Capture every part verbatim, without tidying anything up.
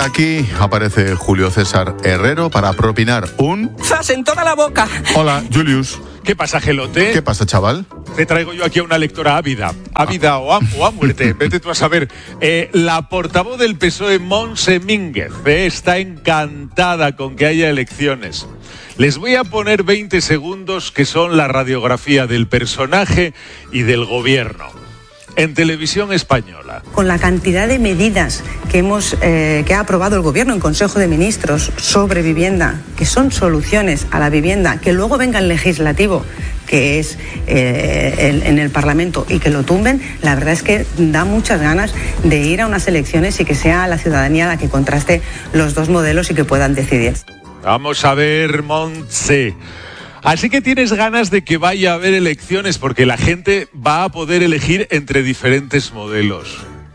Aquí aparece Julio César Herrero para propinar un... ¡Zas en toda la boca! Hola, Julius. ¿Qué pasa, Gelote? ¿Qué pasa, chaval? Te traigo yo aquí a una lectora ávida. Ávida ah. o, a, o a muerte. Vete tú a saber. Eh, la portavoz del P S O E, Montse Mínguez, eh, está encantada con que haya elecciones. Les voy a poner veinte segundos que son la radiografía del personaje y del gobierno. En Televisión Española. Con la cantidad de medidas que hemos eh, que ha aprobado el Gobierno en Consejo de Ministros sobre vivienda, que son soluciones a la vivienda, que luego venga el legislativo, que es eh, el, en el Parlamento, y que lo tumben, la verdad es que da muchas ganas de ir a unas elecciones y que sea la ciudadanía la que contraste los dos modelos y que puedan decidir. Vamos a ver, Montse. Así que tienes ganas de que vaya a haber elecciones porque la gente va a poder elegir entre diferentes modelos.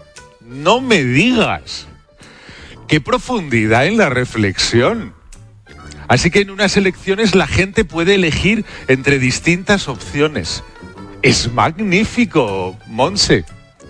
No me digas. ¡Qué profundidad en la reflexión! Así que en unas elecciones la gente puede elegir entre distintas opciones. Es magnífico, Montse.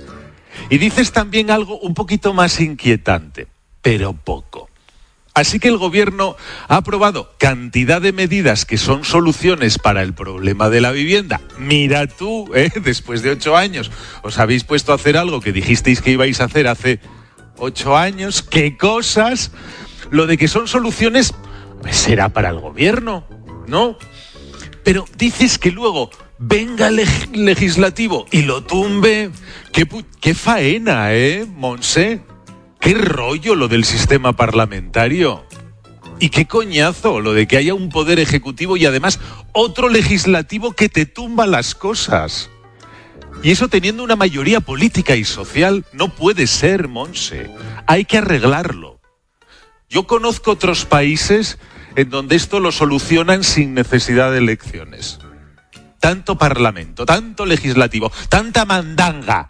Y dices también algo un poquito más inquietante, pero poco. Así que el gobierno ha aprobado cantidad de medidas que son soluciones para el problema de la vivienda. Mira tú, ¿eh? Después de ocho años, os habéis puesto a hacer algo que dijisteis que ibais a hacer hace ocho años. ¿Qué cosas? Lo de que son soluciones pues será para el gobierno, ¿no? Pero dices que luego venga el leg- legislativo y lo tumbe. ¡Qué, pu- qué faena, eh, Montse! ¡Qué rollo lo del sistema parlamentario! Y qué coñazo lo de que haya un poder ejecutivo y además otro legislativo que te tumba las cosas. Y eso teniendo una mayoría política y social no puede ser, Montse. Hay que arreglarlo. Yo conozco otros países en donde esto lo solucionan sin necesidad de elecciones. Tanto parlamento, tanto legislativo, tanta mandanga.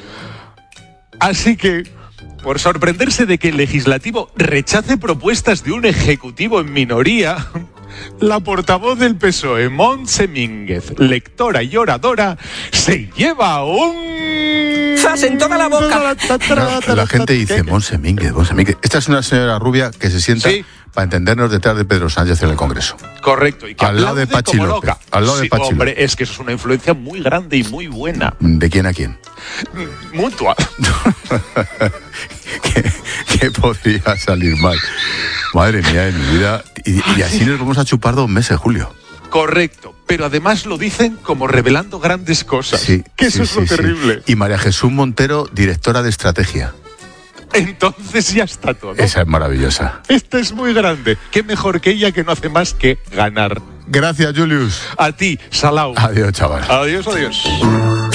Así que, por sorprenderse de que el legislativo rechace propuestas de un ejecutivo en minoría, la portavoz del P S O E, Montse Mínguez, lectora y oradora, se lleva un... ¡Zas en toda la boca! No, la gente dice, Montse Mínguez, Montse Mínguez. Esta es una señora rubia que se sienta, sí, para entendernos, detrás de Pedro Sánchez en el Congreso. Correcto. Y que al lado de Pachi López. Al lado sí, de Pachi hombre, López. es que eso es una influencia muy grande y muy buena. ¿De quién a quién? Mutua. ¿Qué, ¿Qué podría salir mal? Madre mía de mi vida. Y, y así nos vamos a chupar dos meses, Julio. Correcto, pero además lo dicen como revelando grandes cosas. Sí, que eso sí, es lo sí, terrible. Sí. Y María Jesús Montero, directora de estrategia. Entonces ya está todo. Esa es maravillosa. Esta es muy grande. Qué mejor que ella, que no hace más que ganar. Gracias, Julius. A ti, Salau. Adiós, chaval. Adiós, adiós.